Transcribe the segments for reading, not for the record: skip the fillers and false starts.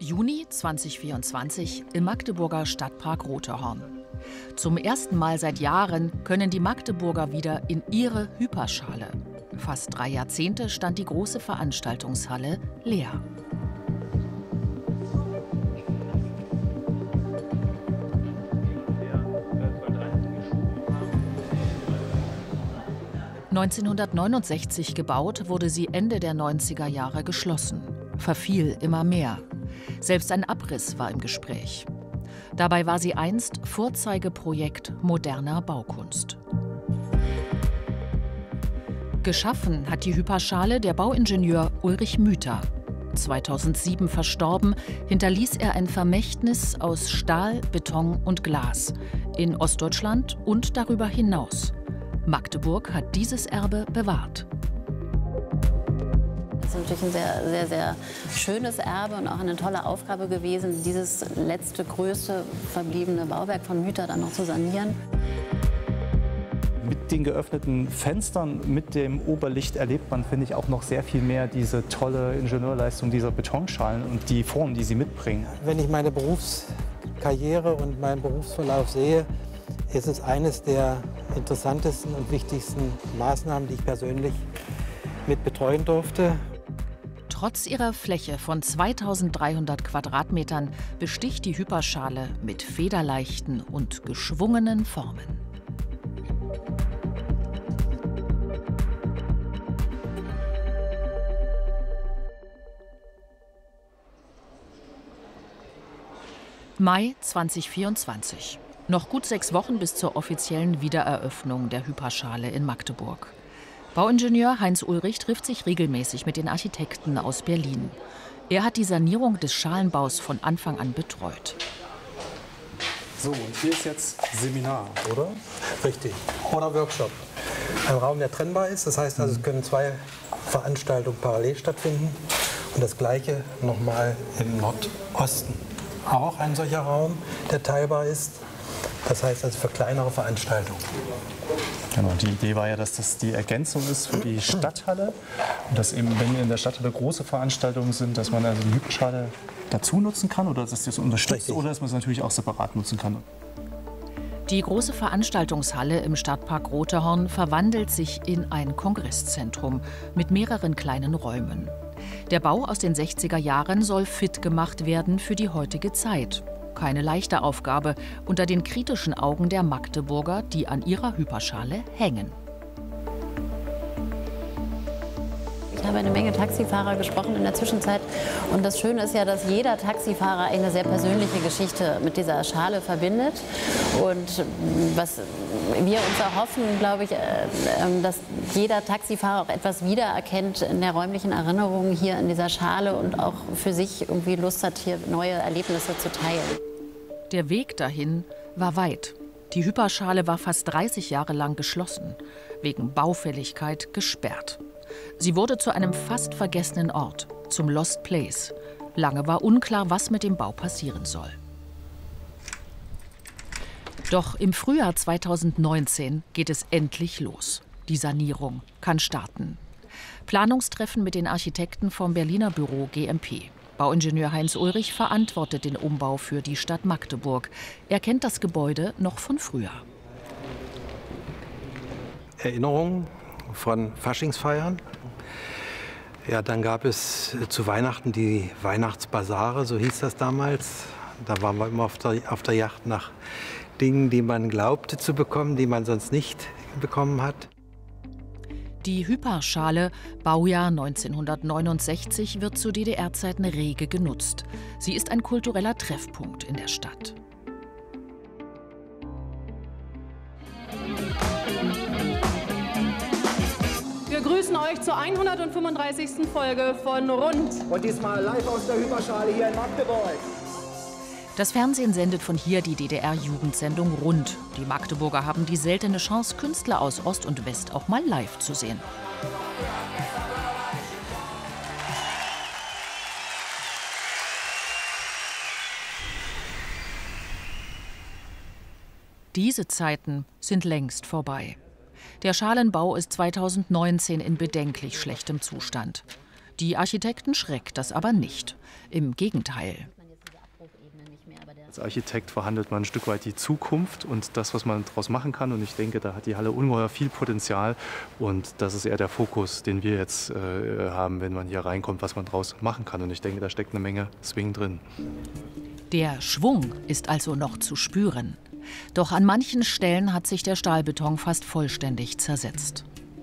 Juni 2024 im Magdeburger Stadtpark Rotherhorn. Zum ersten Mal seit Jahren können die Magdeburger wieder in ihre Hyperschale. Fast 3 Jahrzehnte stand die große Veranstaltungshalle leer. (1969) gebaut, wurde sie Ende der 90er Jahre geschlossen. Verfiel immer mehr. Selbst ein Abriss war im Gespräch. Dabei war sie einst Vorzeigeprojekt moderner Baukunst. Geschaffen hat die Hyperschale der Bauingenieur Ulrich Müther. 2007 verstorben, hinterließ er ein Vermächtnis aus Stahl, Beton und Glas in Ostdeutschland und darüber hinaus. Magdeburg hat dieses Erbe bewahrt. Das ist natürlich ein sehr schönes Erbe und auch eine tolle Aufgabe gewesen, dieses letzte, größte verbliebene Bauwerk von Müther dann noch zu sanieren. Mit den geöffneten Fenstern, mit dem Oberlicht erlebt man, finde ich, auch noch sehr viel mehr diese tolle Ingenieurleistung dieser Betonschalen und die Form, die sie mitbringen. Wenn ich meine Berufskarriere und meinen Berufsverlauf sehe, ist es eines der interessantesten und wichtigsten Maßnahmen, die ich persönlich mit betreuen durfte. Trotz ihrer Fläche von 2300 Quadratmetern besticht die Hyperschale mit federleichten und geschwungenen Formen. Mai 2024. Noch gut 6 Wochen bis zur offiziellen Wiedereröffnung der Hyperschale in Magdeburg. Bauingenieur Heinz Ulrich trifft sich regelmäßig mit den Architekten aus Berlin. Er hat die Sanierung des Schalenbaus von Anfang an betreut. So, und hier ist jetzt Seminar, oder? Richtig. Oder Workshop. Ein Raum, der trennbar ist. Das heißt, also, es können 2 Veranstaltungen parallel stattfinden. Und das Gleiche nochmal im Nordosten. Auch ein solcher Raum, der teilbar ist. Das heißt also für kleinere Veranstaltungen. Genau, die Idee war ja, dass das die Ergänzung ist für die Stadthalle. Und dass eben, wenn in der Stadthalle große Veranstaltungen sind, dass man also die Hyperschale dazu nutzen kann oder dass das unterstützt. Richtig. Oder dass man es natürlich auch separat nutzen kann. Die große Veranstaltungshalle im Stadtpark Rotherhorn verwandelt sich in ein Kongresszentrum mit mehreren kleinen Räumen. Der Bau aus den 60er Jahren soll fit gemacht werden für die heutige Zeit. Keine leichte Aufgabe unter den kritischen Augen der Magdeburger, die an ihrer Hyperschale hängen. Ich habe eine Menge Taxifahrer gesprochen in der Zwischenzeit. Und das Schöne ist ja, dass jeder Taxifahrer eine sehr persönliche Geschichte mit dieser Schale verbindet. Und was wir uns erhoffen, glaube ich, dass jeder Taxifahrer auch etwas wiedererkennt in der räumlichen Erinnerung hier in dieser Schale und auch für sich irgendwie Lust hat, hier neue Erlebnisse zu teilen. Der Weg dahin war weit. Die Hyperschale war fast 30 Jahre lang geschlossen, wegen Baufälligkeit gesperrt. Sie wurde zu einem fast vergessenen Ort, zum Lost Place. Lange war unklar, was mit dem Bau passieren soll. Doch im Frühjahr 2019 geht es endlich los. Die Sanierung kann starten. Planungstreffen mit den Architekten vom Berliner Büro GMP. Bauingenieur Heinz Ulrich verantwortet den Umbau für die Stadt Magdeburg. Er kennt das Gebäude noch von früher. Erinnerungen von Faschingsfeiern. Ja, dann gab es zu Weihnachten die Weihnachtsbasare, so hieß das damals. Da waren wir immer auf der Jagd nach Dingen, die man glaubte zu bekommen, die man sonst nicht bekommen hat. Die Hyperschale, Baujahr 1969, wird zu DDR-Zeiten rege genutzt. Sie ist ein kultureller Treffpunkt in der Stadt. Wir grüßen euch zur 135. Folge von Rund. Und diesmal live aus der Hyperschale hier in Magdeburg. Das Fernsehen sendet von hier die DDR-Jugendsendung Rund. Die Magdeburger haben die seltene Chance, Künstler aus Ost und West auch mal live zu sehen. Diese Zeiten sind längst vorbei. Der Schalenbau ist 2019 in bedenklich schlechtem Zustand. Die Architekten schreckt das aber nicht. Im Gegenteil. Als Architekt verhandelt man ein Stück weit die Zukunft und das, was man daraus machen kann. Und ich denke, da hat die Halle ungeheuer viel Potenzial. Und das ist eher der Fokus, den wir jetzt haben, wenn man hier reinkommt, was man daraus machen kann. Und ich denke, da steckt eine Menge Swing drin. Der Schwung ist also noch zu spüren. Doch an manchen Stellen hat sich der Stahlbeton fast vollständig zersetzt.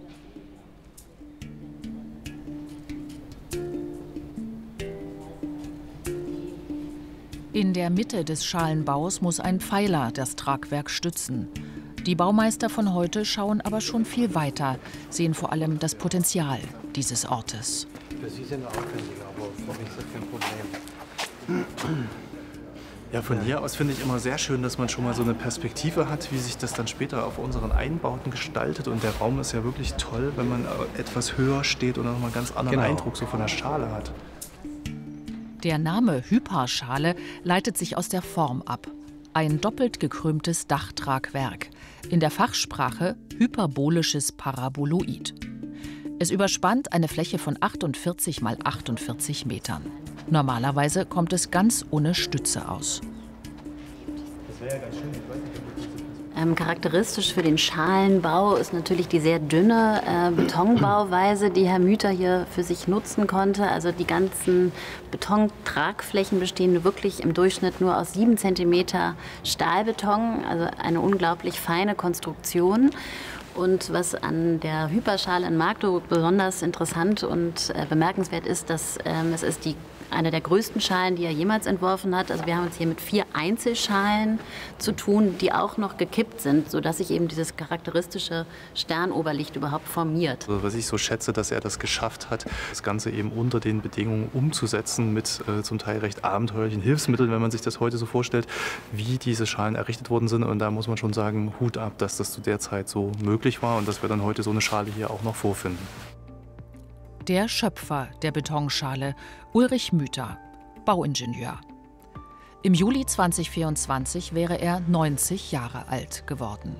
In der Mitte des Schalenbaus muss ein Pfeiler das Tragwerk stützen. Die Baumeister von heute schauen aber schon viel weiter, sehen vor allem das Potenzial dieses Ortes. Für Sie sind aufwendiger, aber für mich ist das kein Problem. Ja, von hier aus finde ich immer sehr schön, dass man schon mal so eine Perspektive hat, wie sich das dann später auf unseren Einbauten gestaltet. Und der Raum ist ja wirklich toll, wenn man etwas höher steht und auch mal einen ganz anderen Eindruck so von der Schale hat. Der Name Hyparschale leitet sich aus der Form ab. Ein doppelt gekrümmtes Dachtragwerk. In der Fachsprache hyperbolisches Paraboloid. Es überspannt eine Fläche von 48 mal 48 Metern. Normalerweise kommt es ganz ohne Stütze aus. Das wäre ja ganz schön. Ich weiß nicht, Charakteristisch für den Schalenbau ist natürlich die sehr dünne Betonbauweise, die Herr Müther hier für sich nutzen konnte. Also die ganzen Betontragflächen bestehen wirklich im Durchschnitt nur aus 7 cm Stahlbeton, also eine unglaublich feine Konstruktion. Und was an der Hyparschale in Magdeburg besonders interessant und bemerkenswert ist, dass es ist eine der größten Schalen, die er jemals entworfen hat. Also wir haben uns hier mit 4 Einzelschalen zu tun, die auch noch gekippt sind, sodass sich eben dieses charakteristische Sternoberlicht überhaupt formiert. Also was ich so schätze, dass er das geschafft hat, das Ganze eben unter den Bedingungen umzusetzen mit zum Teil recht abenteuerlichen Hilfsmitteln, wenn man sich das heute so vorstellt, wie diese Schalen errichtet worden sind. Und da muss man schon sagen, Hut ab, dass das zu der Zeit so möglich war und dass wir dann heute so eine Schale hier auch noch vorfinden. Der Schöpfer der Betonschale, Ulrich Müther, Bauingenieur. Im Juli 2024 wäre er 90 Jahre alt geworden.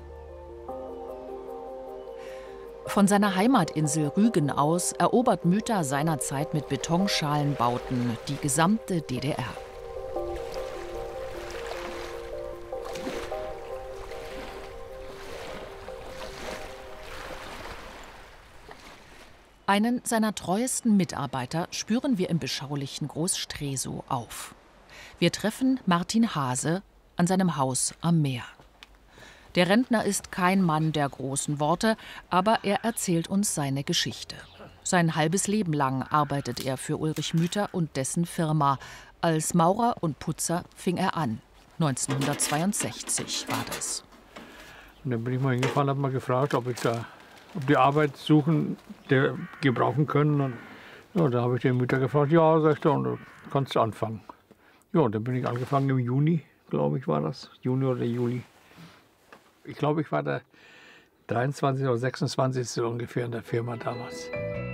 Von seiner Heimatinsel Rügen aus erobert Müther seinerzeit mit Betonschalenbauten die gesamte DDR. Einen seiner treuesten Mitarbeiter spüren wir im beschaulichen Groß-Stresow auf. Wir treffen Martin Haase an seinem Haus am Meer. Der Rentner ist kein Mann der großen Worte, aber er erzählt uns seine Geschichte. Sein halbes Leben lang arbeitet er für Ulrich Müther und dessen Firma. Als Maurer und Putzer fing er an. 1962 war das. Und dann bin ich mal hingefahren, habe mal gefragt, ob die Arbeit suchen, der gebrauchen können. Und ja, da habe ich den Müther gefragt, ja, sagt er, und du kannst anfangen. Ja, und dann bin ich angefangen im Juni, glaube ich, war das. Juni oder Juli. Ich glaube, ich war der 23. oder 26. ungefähr in der Firma damals.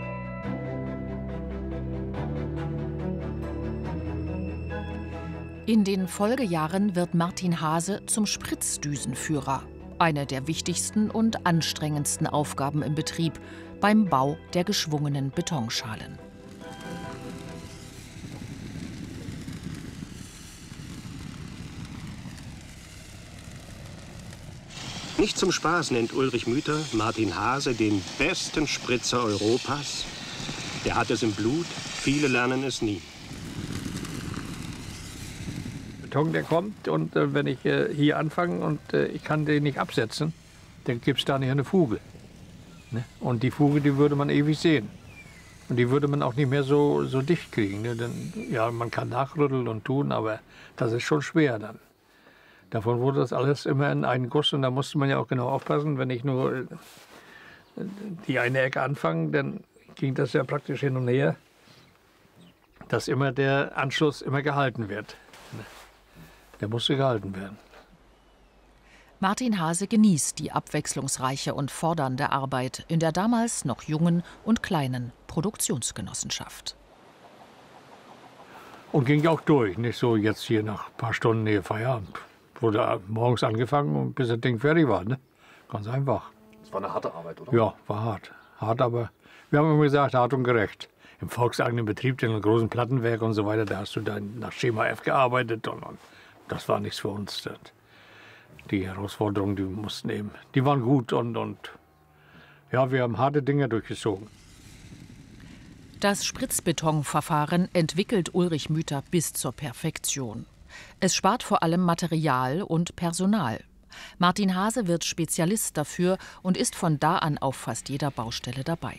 In den Folgejahren wird Martin Haase zum Spritzdüsenführer. Eine der wichtigsten und anstrengendsten Aufgaben im Betrieb beim Bau der geschwungenen Betonschalen. Nicht zum Spaß nennt Ulrich Müther Martin Haase den besten Spritzer Europas. Der hat es im Blut, viele lernen es nie. Beton, der kommt und wenn ich hier anfange und ich kann den nicht absetzen, dann gibt es da nicht eine Fuge. Ne? Und die Fuge, die würde man ewig sehen. Und die würde man auch nicht mehr so dicht kriegen. Ne? Denn, ja, man kann nachrütteln und tun, aber das ist schon schwer dann. Davon wurde das alles immer in einen Guss und da musste man ja auch genau aufpassen, wenn ich nur die eine Ecke anfange, dann ging das ja praktisch hin und her, dass immer der Anschluss immer gehalten wird. Der musste gehalten werden. Martin Haase genießt die abwechslungsreiche und fordernde Arbeit in der damals noch jungen und kleinen Produktionsgenossenschaft. Und ging auch durch, nicht so jetzt hier nach ein paar Stunden Nähe Feierabend. Wurde morgens angefangen und bis das Ding fertig war. Ne? Ganz einfach. Das war eine harte Arbeit, oder? Ja, war hart. Hart, aber wir haben immer gesagt, hart und gerecht. Im volkseigenen Betrieb, in einem großen Plattenwerk und so weiter, da hast du dann nach Schema F gearbeitet und das war nichts für uns. Die Herausforderungen, die wir mussten nehmen, die waren gut und ja, wir haben harte Dinge durchgezogen. Das Spritzbetonverfahren entwickelt Ulrich Müther bis zur Perfektion. Es spart vor allem Material und Personal. Martin Hase wird Spezialist dafür und ist von da an auf fast jeder Baustelle dabei.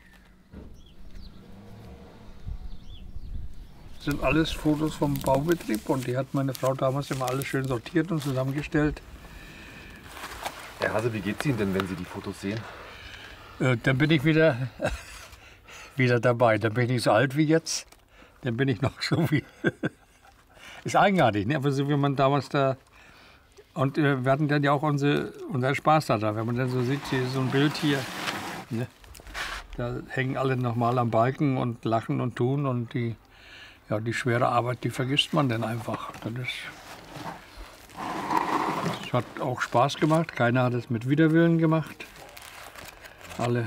Das sind alles Fotos vom Baubetrieb und die hat meine Frau damals immer alles schön sortiert und zusammengestellt. Herr Hase, wie geht's Ihnen denn, wenn Sie die Fotos sehen? Dann bin ich wieder dabei. Dann bin ich nicht so alt wie jetzt. Dann bin ich noch so wie... Ist eigenartig, ne? Aber so wie man damals da... Und wir hatten dann ja auch unser Spaß da. Wenn man dann so sieht, hier so ein Bild hier, ne? Da hängen alle nochmal am Balken und lachen und tun. Und die schwere Arbeit, die vergisst man dann einfach. Das hat auch Spaß gemacht. Keiner hat es mit Widerwillen gemacht. Alle.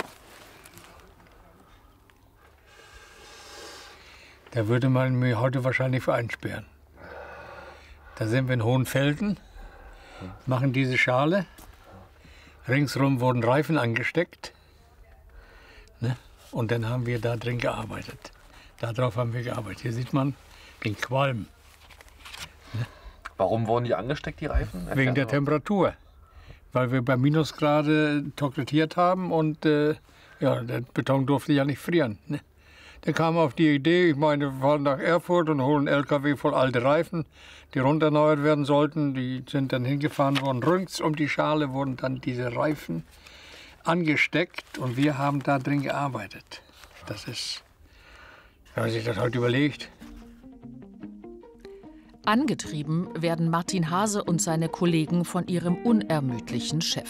Da würde man mich heute wahrscheinlich für einsperren. Da sind wir in Hohenfelden, machen diese Schale. Ringsrum wurden Reifen angesteckt. Ne? Und dann haben wir da drin gearbeitet. Darauf haben wir gearbeitet. Hier sieht man den Qualm. Ne? Warum wurden die angesteckt, die Reifen? Wegen der Temperatur. Weil wir bei Minusgrade torpediert haben und der Beton durfte ja nicht frieren. Ne? Der kam auf die Idee, ich meine, wir fahren nach Erfurt und holen einen LKW voll alte Reifen, die runderneuert werden sollten. Die sind dann hingefahren worden. Rings um die Schale wurden dann diese Reifen angesteckt und wir haben da drin gearbeitet. Das ist, wenn man sich das heute überlegt. Angetrieben werden Martin Hase und seine Kollegen von ihrem unermüdlichen Chef.